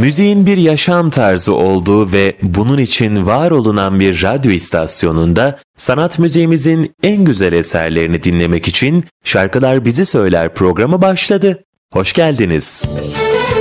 Müziğin bir yaşam tarzı olduğu ve bunun için var olunan bir radyo istasyonunda sanat müziğimizin en güzel eserlerini dinlemek için Şarkılar Bizi Söyler programı başladı. Hoş geldiniz.